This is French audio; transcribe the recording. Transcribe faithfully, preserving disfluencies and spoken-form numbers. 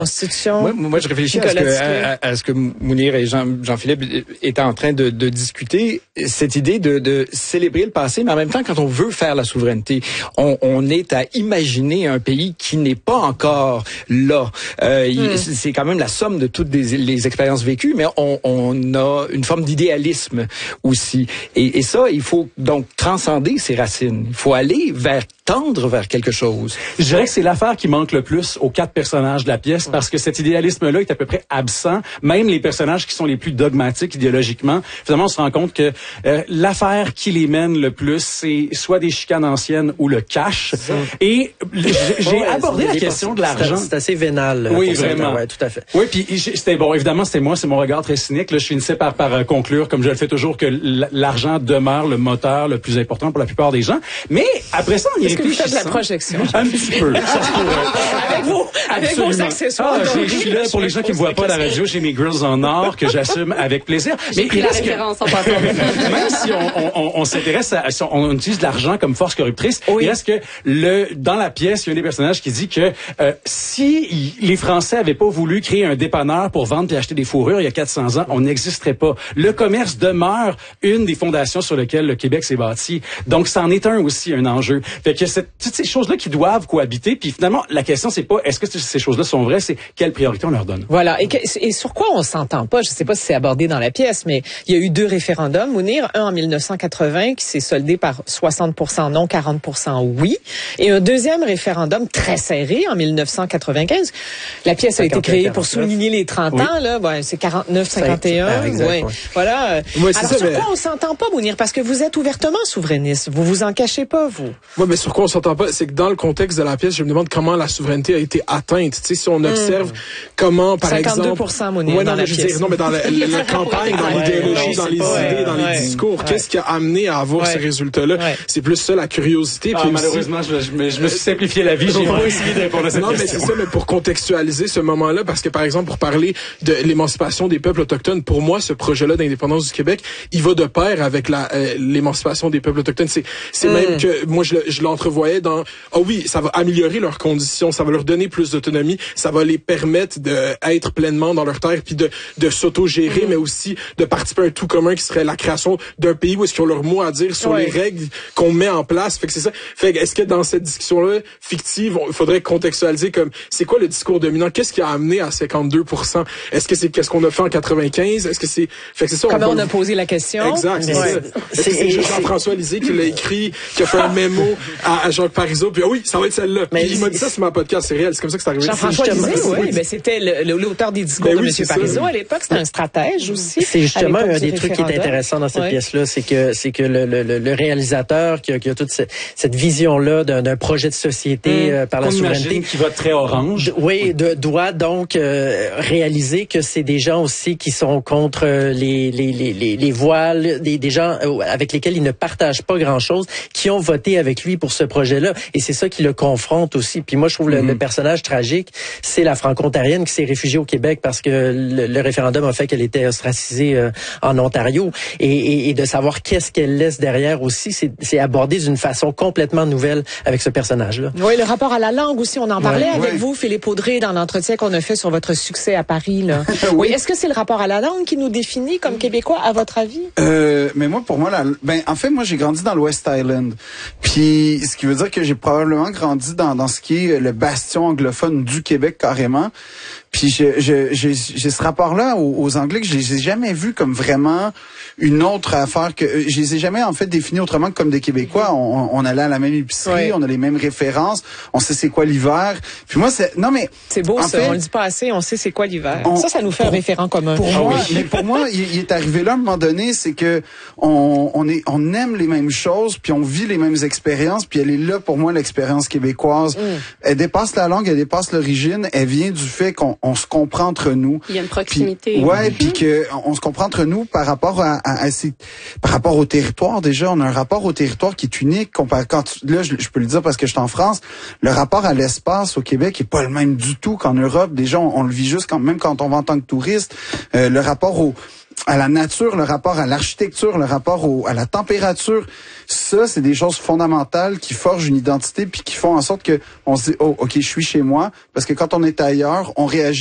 Constitution. Moi, moi je réfléchis à ce, que, à, à ce que Mounir et Jean, Jean-Philippe étaient en train de, de discuter, cette idée de, de célébrer le passé, mais en même temps, quand on veut faire la souveraineté, on, on est à imaginer un pays qui n'est pas encore là. Euh, mm. il, c'est quand même la somme de toutes les, les expériences vécues, mais on, on a une forme d'idéalisme aussi. Et, et ça, il faut donc transcender ses racines. Il faut aller vers, tendre vers quelque chose. Je dirais que c'est l'affaire qui manque le plus aux quatre personnages de la pièce, parce que cet idéalisme-là est à peu près absent. Même les personnages qui sont les plus dogmatiques idéologiquement, finalement, on se rend compte que euh, l'affaire qui les mène le plus, c'est soit des chicanes anciennes ou le cash. Et j'ai, j'ai ouais, abordé la question de l'argent. C'est assez vénal. Oui, vraiment. Ouais, tout à fait. Oui, puis c'était bon. Évidemment, c'était moi, c'est mon regard très cynique. Là, je finissais par par euh, conclure, comme je le fais toujours, que l'argent demeure le moteur le plus important pour la plupart des gens. Mais après ça, on y réfléchit. Est-ce que vous faites de la projection? Un petit peu. Ça se pourrait. Avec vos, avec vos accessoires. Ah, je suis là, pour les gens qui me voient pas à la radio, j'ai mes grills en or que j'assume avec plaisir. Mais il reste que, en même si on, on, on s'intéresse à, si on utilise l'argent comme force corruptrice, oui. Il reste que le, dans la pièce, il y a un des personnages qui dit que euh, si les Français avaient pas voulu créer un dépanneur pour vendre et acheter des fourrures il y a quatre cents ans, on n'existerait pas. Le commerce demeure une des fondations sur lesquelles le Québec s'est bâti. Donc, c'en est un aussi, un enjeu. Fait que c'est toutes ces choses-là qui doivent cohabiter. Puis finalement, la question, c'est pas est-ce que ces choses-là sont vraies, c'est quelle priorité on leur donne. Voilà. Et, que, et sur quoi on s'entend pas? Je sais pas si c'est abordé dans la pièce, mais il y a eu deux référendums, Mounir. Un en mille neuf cent quatre-vingts qui s'est soldé par soixante pour cent non, quarante pour cent oui. Et un deuxième référendum très serré en mille neuf cent quatre-vingt-quinze. La pièce a été créée pour souligner les trente oui. ans. Là, ouais, c'est quarante-neuf cinquante et un. Ah, exact, ouais. Ouais. Voilà. Ouais, Alors ça, sur mais... quoi on s'entend pas, Mounir? Parce que vous êtes ouvertement souverainiste. Vous vous en cachez pas, vous. Oui, mais sur quoi on s'entend pas, c'est que dans le contexte de la pièce, je me demande comment la souveraineté a été atteinte. Tu sais, si on observe mmh. comment, par cinquante-deux pour cent, exemple... Mounir, ouais, dans non, la je veux pièce. dire, non, mais dans la, la campagne, dans l'idéologie, dans les ouais, idées, dans ouais, les discours, ouais. qu'est-ce qui a amené à avoir ouais. ces résultats-là? Ouais. C'est plus ça, la curiosité. Ah, puis malheureusement, aussi... je, je, me, je me suis simplifié la vie. J'ai pas essayé de répondre à cette non, question. Non, mais c'est ça, mais pour contextualiser ce moment-là, parce que, par exemple, pour parler de l'émancipation des peuples autochtones, pour moi, ce projet-là d'indépendance du Québec, il va de pair avec la euh, l'émancipation des peuples autochtones. C'est, c'est mm. même que, moi, je, je l'entrevoyais dans, ah oh oui, ça va améliorer leurs conditions, ça va leur donner plus d'autonomie, ça va les permettre d'être pleinement dans leur terre, puis de, de s'auto-gérer, mm. mais aussi de participer à un tout commun qui serait la création d'un pays où est-ce qu'ils ont leur mot à dire sur ouais. les règles qu'on met en place. Fait que c'est ça. Fait que est-ce que dans cette discussion-là, fictive, il faudrait contextualiser comme, c'est quoi le discours dominant? Qu'est-ce qui a amené à cinquante-deux pour cent? Est-ce que c'est qu'est-ce qu'on a fait en quatre-vingt-quinze? Est-ce que c'est, fait que c'est ça. Comment on, on a posé la question? Exact, c'est, c'est ça. Est-ce que c'est Jean-François Lisée qui l'a écrit, qui a fait un mémo à, à Jacques Parizeau, puis ah oui, ça va être celle-là. Mais il m'a dit ça sur ma podcast, c'est réel, c'est comme ça que c'est arrivé. Jean-François Lisée, oui, oui. Ben, c'était le, le, l'auteur des discours ben oui, de M. Parizeau à l'époque, c'était un stratège aussi. C'est justement un des trucs qui est intéressant dans cette ouais. pièce-là, c'est que c'est que le, le, le réalisateur qui a, qui a toute cette, cette vision-là d'un, d'un projet de société mmh. euh, par la souveraineté, qui va très orange. De, oui, de, doit donc euh, réaliser que c'est des gens aussi qui sont contre les les les les, les voiles, des, des gens avec lesquels il ne partage pas grand-chose, qui ont voté avec lui pour ce projet-là, et c'est ça qui le confronte aussi. Puis moi, je trouve mmh. le, le personnage tragique, c'est la franco-ontarienne qui s'est réfugiée au Québec parce que le, le référendum a fait qu'elle était ostracisée euh, en Ontario, et, et, et de savoir qu'est-ce qu'elle laisse derrière aussi, c'est, c'est abordé d'une façon complètement nouvelle avec ce personnage-là. Oui, le rapport à la langue aussi, on en parlait ouais, avec ouais. vous, Philippe Audrey, dans l'entretien qu'on a fait sur votre succès à Paris, là. oui. oui, est-ce que c'est le rapport à la langue qui nous définit comme Québécois, à votre avis? Euh, mais moi, pour moi, la, ben, en fait, moi, j'ai grandi dans l'West Island. Puis, ce qui veut dire que j'ai probablement grandi dans, dans ce qui est le bastion anglophone du Québec, carrément. Puis je, je, j'ai, j'ai ce rapport-là aux, aux Anglais que je les ai jamais vus comme vraiment une autre affaire que je les ai jamais en fait définis autrement que comme des Québécois. On, on allait à la même épicerie, ouais. on a les mêmes références, on sait c'est quoi l'hiver. Puis moi c'est non mais c'est beau ça, fait, on le dit pas assez, on sait c'est quoi l'hiver. On, ça ça nous fait pour, un référent commun. Pour moi, oui. mais pour moi, il, il est arrivé là à un moment donné, c'est que on, on est on aime les mêmes choses, puis on vit les mêmes expériences, puis elle est là pour moi l'expérience québécoise. Mm. Elle dépasse la langue, elle dépasse l'origine, elle vient du fait qu'on on se comprend entre nous. Il y a une proximité. Puis, ouais, puis que on, on se comprend entre nous par rapport à, à, à ces, par rapport au territoire. Déjà, on a un rapport au territoire qui est unique. Comparé, quand tu, là, je, je peux le dire parce que je suis en France. Le rapport à l'espace au Québec est pas le même du tout qu'en Europe. Déjà, on, on le vit juste quand même quand on va en tant que touriste. Euh, le rapport au à la nature, le rapport à l'architecture, le rapport au, à la température. Ça, c'est des choses fondamentales qui forgent une identité puis qui font en sorte que on se dit, oh, OK, je suis chez moi. Parce que quand on est ailleurs, on réagit